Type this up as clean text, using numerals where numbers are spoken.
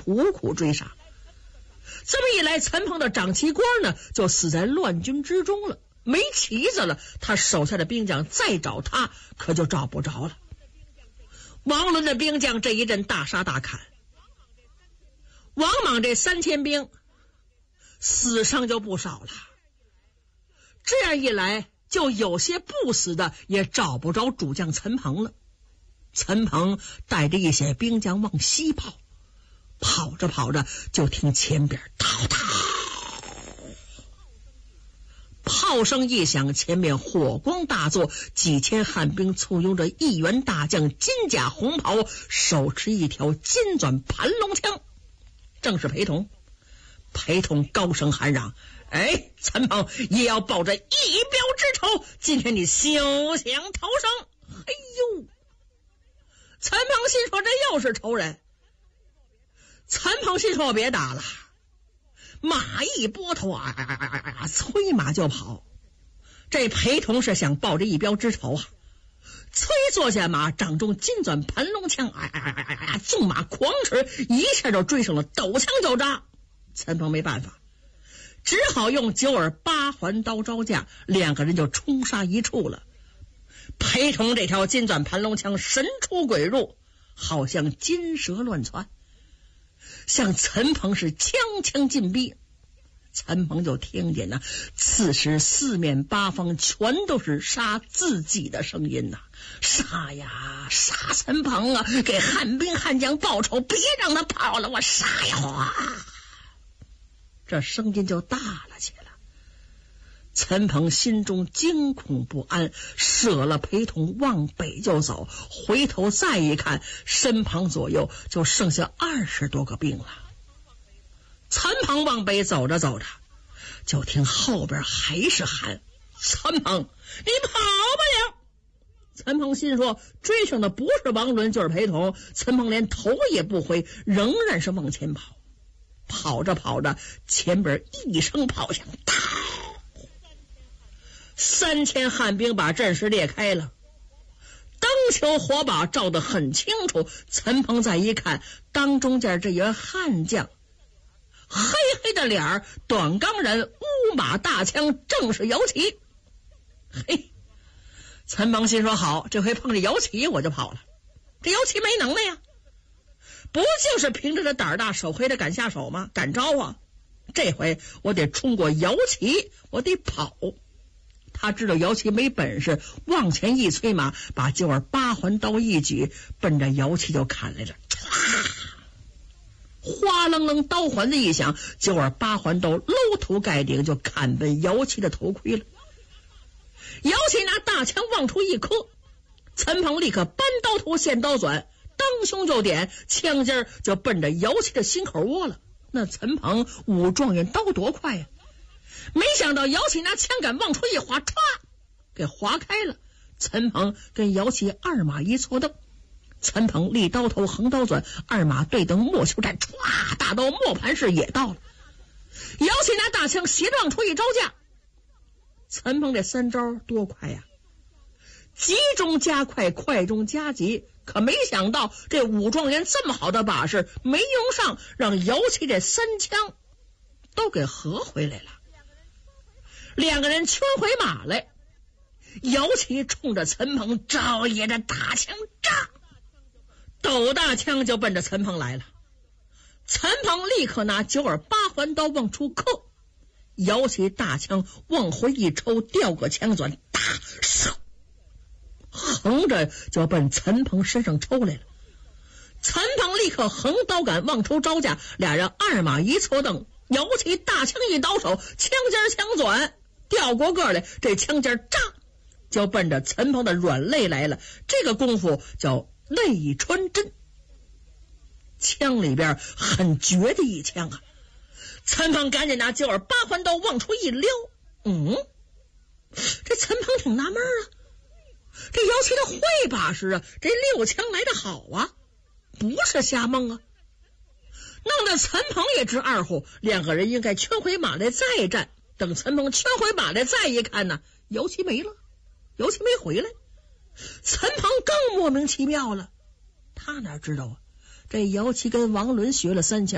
苦苦追杀。这么一来，陈鹏的张其官呢就死在乱军之中了，没旗子了，他手下的兵将再找他可就找不着了。王伦的兵将这一阵大杀大砍，王莽这3000兵死伤就不少了。这样一来，就有些不死的也找不着主将陈鹏了。陈鹏带着一些兵将往西跑，跑着跑着就听前边滔滔炮声一响，前面火光大作，几千汉兵簇拥着一员大将，金甲红袍，手持一条金钻盘龙枪，正是裴同。裴同高声喊嚷：哎，陈鹏也要报这一表之仇，今天你休想逃生！哎呦，陈鹏心说这又是仇人。陈鹏心说别打了，马一拨头催马就跑。这裴同是想报这一表之仇啊，催坐下马，掌中金钻盘龙枪，纵马狂驰，一下就追上了，抖枪就扎。陈鹏没办法，只好用9耳8环刀招架，两个人就冲杀一处了。裴同这条金钻盘龙枪神出鬼入，好像金蛇乱窜，向陈鹏是枪枪进逼。陈鹏就听见呐，此时四面八方全都是杀自己的声音呐，杀呀杀陈鹏啊，给汉兵汉将报仇，别让他跑了，我杀呀！这声音就大了起来。陈鹏心中惊恐不安，舍了裴同往北就走，回头再一看，身旁左右就剩下20多个兵了。陈鹏往北走着走着，就听后边还是喊：陈鹏，你跑不了！陈鹏心说，追上的不是王伦就是裴同。陈鹏连头也不回，仍然是往前跑。跑着跑着，前边一声炮响，3000汉兵把阵势裂开了，灯球火把照得很清楚。陈鹏再一看，当中间这员汉将，黑黑的脸儿，短钢人，乌马大枪，正是姚齐。嘿，陈鹏心说好，这回碰着姚齐我就跑了。这姚齐没能耐呀，不就是凭着这胆大手黑的敢下手吗？敢招啊！这回我得冲过姚齐，我得跑。他知道姚齐没本事，往前一催马，把9耳8环刀一举，奔着姚齐就砍来了。哗楞楞刀环的一响，9耳8环刀搂头盖顶就砍奔姚齐的头盔了。姚齐拿大枪往出一磕，陈鹏立刻搬刀头现刀转，当胸就点，枪尖就奔着姚齐的心口窝了。那陈鹏武状元刀多快呀！没想到姚齐拿枪杆往出一划，歘，给划开了。陈鹏跟姚齐二马一错蹬，陈鹏立刀头横刀转，二马对蹬莫球战，歘，大刀磨盘式也到了。姚齐拿大枪斜着往出一招架，陈鹏这3招多快呀！急中加快，快中加急，可没想到这武状元这么好的把式没用上，让姚齐这3枪都给合回来了。两个人圈回马来，姚齐冲着陈鹏招也着大枪扎，抖大枪就奔着陈鹏来了。陈鹏立刻拿9耳8环刀往出扣，姚齐大枪往回一抽，掉个枪转，打嗖，横着就奔陈鹏身上抽来了。陈鹏立刻横刀杆往出招架，俩人二马一错蹬，姚齐大枪一倒手，枪尖枪转，掉过个来，这枪尖扎就奔着陈鹏的软肋来了。这个功夫叫肋穿针，枪里边很绝的一枪啊！陈鹏赶紧拿9耳8环刀往出一撩，这陈鹏挺纳闷啊，这姚齐的会把式啊，这6枪来得好啊，不是瞎蒙啊。弄得陈鹏也直二乎，两个人应该圈回马来再战。等陈鹏圈回马来再一看呢，姚齐没了，姚齐没回来。陈鹏更莫名其妙了，他哪知道啊，这姚齐跟王伦学了3枪。